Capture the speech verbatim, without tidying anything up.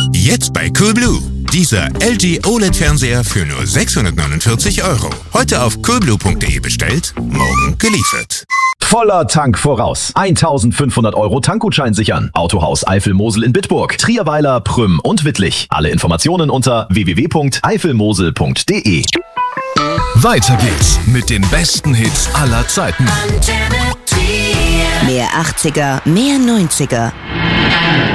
Jetzt bei Coolblue. Dieser L G O L E D-Fernseher für nur sechshundertneunundvierzig Euro. Heute auf coolblue punkt de bestellt, morgen geliefert. Voller Tank voraus. eintausendfünfhundert Euro Tankgutschein sichern. Autohaus Eifel-Mosel in Bitburg, Trierweiler, Prüm und Wittlich. Alle Informationen unter w w w punkt eifel-mosel punkt de. Weiter geht's mit den besten Hits aller Zeiten. Mehr achtziger, mehr neunziger.